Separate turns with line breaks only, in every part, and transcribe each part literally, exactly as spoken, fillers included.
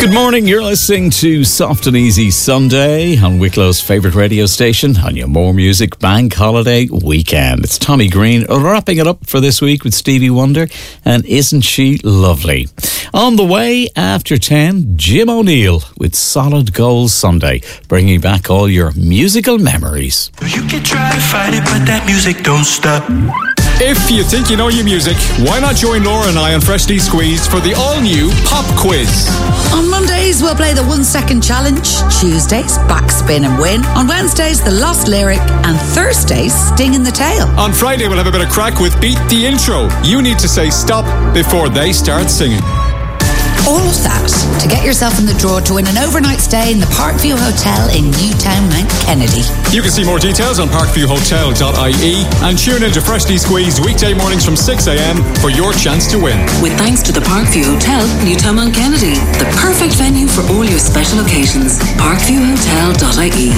Good morning, you're listening to Soft and Easy Sunday on Wicklow's favourite radio station on your More Music Bank Holiday weekend. It's Tommy Green wrapping it up for this week with Stevie Wonder and Isn't She Lovely? On the way after ten, Jim O'Neill with Solid Gold Sunday, bringing back all your musical memories.
You can try to fight it, but that music don't stop.
If you think you know your music, why not join Laura and I on Freshly Squeezed for the all-new Pop Quiz?
On Mondays, we'll play the one-second challenge. Tuesdays, backspin and win. On Wednesdays, the lost lyric. And Thursdays, sting in the tail.
On Friday, we'll have a bit of crack with Beat the Intro. You need to say stop before they start singing.
All of that to get yourself in the draw to win an overnight stay in the Parkview Hotel in Newtown, Mount Kennedy.
You can see more details on parkview hotel dot I E and tune in to Freshly Squeezed weekday mornings from six a.m. for your chance to win.
With thanks to the Parkview Hotel, Newtown, Mount Kennedy, the perfect venue for all your special occasions. parkview hotel dot I E.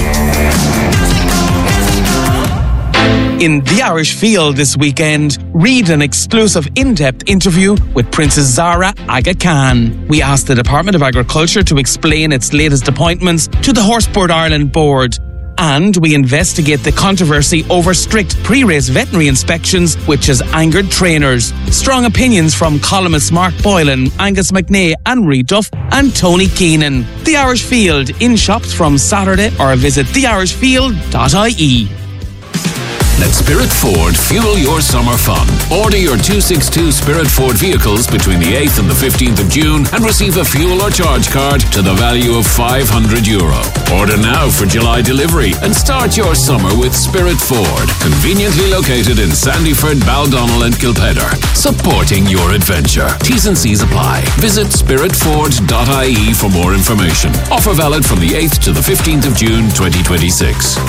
In The Irish Field this weekend, read an exclusive in-depth interview with Princess Zara Aga Khan. We asked the Department of Agriculture to explain its latest appointments to the Horseboard Ireland board. And we investigate the controversy over strict pre-race veterinary inspections, which has angered trainers. Strong opinions from columnists Mark Boylan, Angus McNay, Anne-Marie Duff and Tony Keenan. The Irish Field in shops from Saturday or visit the irish field dot I E.
Let Spirit Ford fuel your summer fun. Order your two sixty-two Spirit Ford vehicles between the eighth and the fifteenth of June and receive a fuel or charge card to the value of five hundred euro. Order now for July delivery and start your summer with Spirit Ford, conveniently located in Sandyford, Baldonnel and Kilpedder. Supporting your adventure. T's and C's apply. Visit spirit ford dot I E for more information. Offer valid from the eighth to the fifteenth of June twenty twenty-six.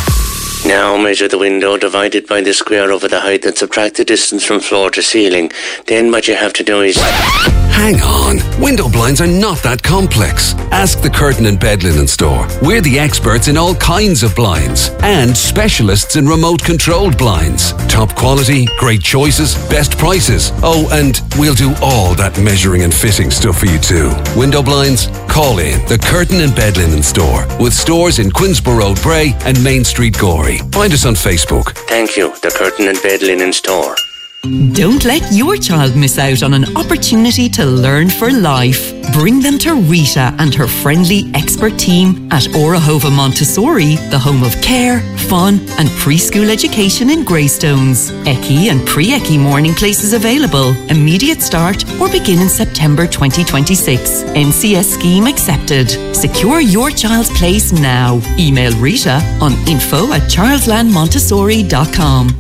Now measure the window divided by the square over the height and subtract the distance from floor to ceiling. Then what you have to do is...
Hang on. Window blinds are not that complex. Ask the Curtain and Bed Linen Store. We're the experts in all kinds of blinds and specialists in remote controlled blinds. Top quality, great choices, best prices. Oh, and we'll do all that measuring and fitting stuff for you too. Window blinds? Call in the Curtain and Bed Linen Store with stores in Queensborough Road, Bray and Main Street, Gorey. Find us on Facebook.
Thank you, the Curtain and Bed Linen Store.
Don't let your child miss out on an opportunity to learn for life. Bring them to Rita and her friendly expert team at Orahova Montessori, the home of care, fun and preschool education in Greystones. E C I and pre-E C I morning places available. Immediate start or begin in September twenty twenty-six. N C S scheme accepted. Secure your child's place now. Email Rita on info at charlesland montessori dot com.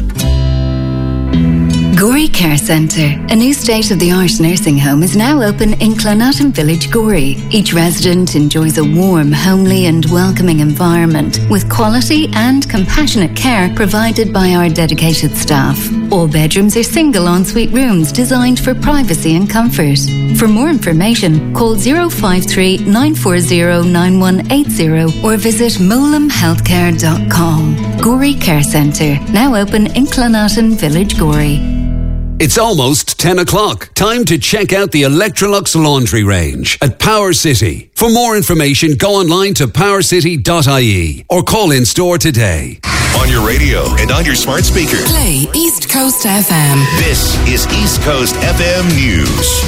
Gorey Care Centre, a new state-of-the-art nursing home, is now open in Clonatton Village, Gorey. Each resident enjoys a warm, homely and welcoming environment with quality and compassionate care provided by our dedicated staff. All bedrooms are single ensuite rooms designed for privacy and comfort. For more information, call zero five three nine four zero nine one eight zero or visit molam healthcare dot com. Gorey Care Centre, now open in Clonatton Village, Gorey.
It's almost ten o'clock. Time to check out the Electrolux laundry range at Power City. For more information, go online to power city dot I E or call in store today.
On your radio and on your smart speaker.
Play East Coast F M.
This is East Coast F M News.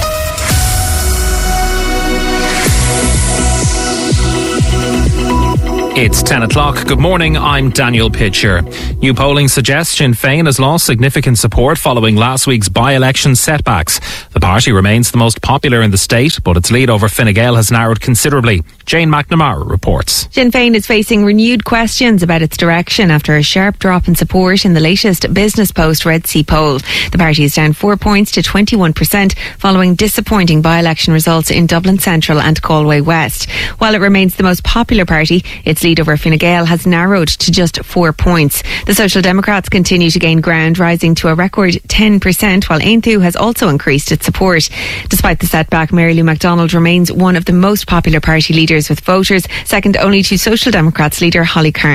It's ten o'clock. Good morning, I'm Daniel Pitcher. New polling suggests Sinn Féin has lost significant support following last week's by-election setbacks. The party remains the most popular in the state, but its lead over Fine Gael has narrowed considerably. Jane McNamara reports.
Sinn Féin is facing renewed questions about its direction after a sharp drop in support in the latest Business Post Red C poll. The party is down four points to twenty-one percent following disappointing by-election results in Dublin Central and Galway West. While it remains the most popular party, its lead over Fine Gael has narrowed to just four points. The Social Democrats continue to gain ground, rising to a record ten percent, while Aontú has also increased its support. Despite the setback, Mary Lou McDonald remains one of the most popular party leaders with voters, second only to Social Democrats leader Holly Cairns.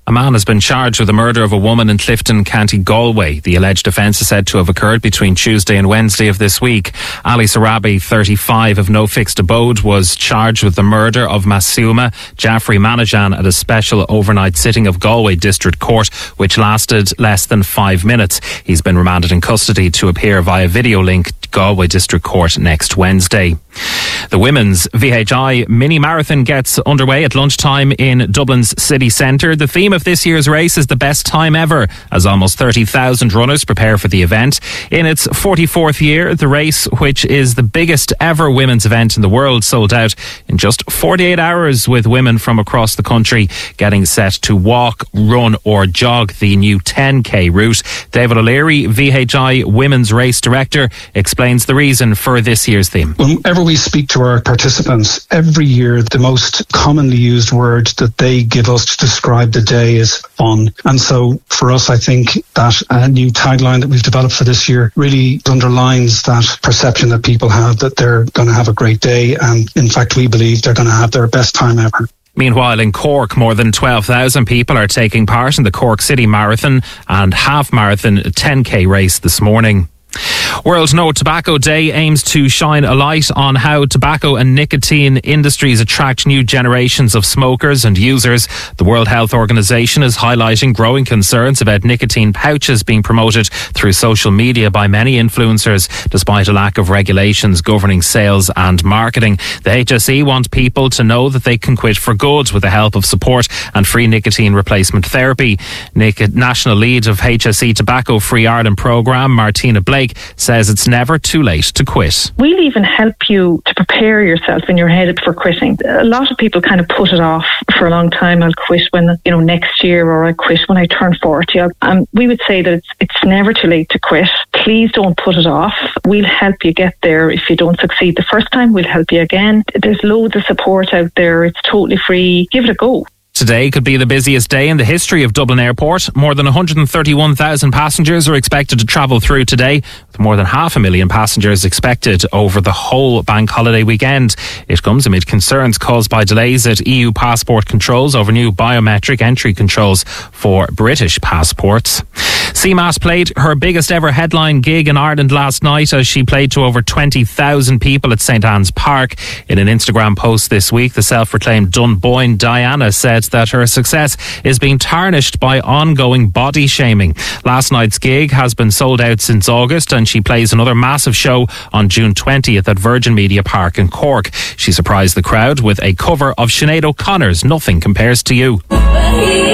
A man has been charged with the murder of a woman in Clifton, County Galway. The alleged offence is said to have occurred between Tuesday and Wednesday of this week. Ali Sarabi, thirty-five, of no fixed abode, was charged with the murder of Masuma Jaffrey Manajan at a special overnight sitting of Galway District Court, which lasted less than five minutes. He's been remanded in custody to appear via video link to Galway District Court next Wednesday. The women's V H I mini marathon gets underway at lunchtime in Dublin's city centre. The theme of this year's race is the best time ever, as almost thirty thousand runners prepare for the event. In its forty-fourth year, the race, which is the biggest ever women's event in the world, sold out in just forty-eight hours, with women from across the country getting set to walk, run or jog the new ten K route. David O'Leary, V H I Women's Race Director, explains the reason for this year's theme.
Whenever we speak to our participants, every year the most commonly used word that they give us to describe the day is fun. And so for us, I think that a new tagline that we've developed for this year really underlines that perception that people have that they're going to have a great day. And in fact, we believe they're going to have their best time ever.
Meanwhile, in Cork, more than twelve thousand people are taking part in the Cork City Marathon and Half Marathon ten K race this morning. World No Tobacco Day aims to shine a light on how tobacco and nicotine industries attract new generations of smokers and users. The World Health Organization is highlighting growing concerns about nicotine pouches being promoted through social media by many influencers, despite a lack of regulations governing sales and marketing. The H S E want people to know that they can quit for good with the help of support and free nicotine replacement therapy. Nic- National Lead of H S E Tobacco Free Ireland programme, Martina Blake, says it's never too late to quit.
We'll even help you to prepare yourself when you're headed for quitting. A lot of people kind of put it off for a long time. I'll quit when, you know, next year, or I quit when I turn forty. Um, we would say that it's, it's never too late to quit. Please don't put it off. We'll help you get there. If you don't succeed the first time, we'll help you again. There's loads of support out there. It's totally free. Give it a go.
Today could be the busiest day in the history of Dublin Airport. More than one hundred thirty-one thousand passengers are expected to travel through today, with more than half a million passengers expected over the whole bank holiday weekend. It comes amid concerns caused by delays at E U passport controls over new biometric entry controls for British passports. Seamas played her biggest ever headline gig in Ireland last night as she played to over twenty thousand people at St Anne's Park. In an Instagram post this week, the self-proclaimed Dunboyne Diana said that her success is being tarnished by ongoing body shaming. Last night's gig has been sold out since August, and she plays another massive show on June twentieth at Virgin Media Park in Cork. She surprised the crowd with a cover of Sinead O'Connor's Nothing Compares to You.